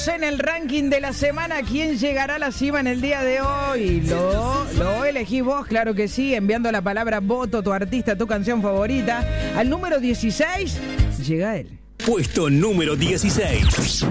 Metemos en el ranking de la semana. ¿Quién llegará a la cima en el día de hoy? Lo elegís vos, claro que sí, enviando la palabra voto, tu artista, tu canción favorita. Al número 16 llega él. Puesto número 16.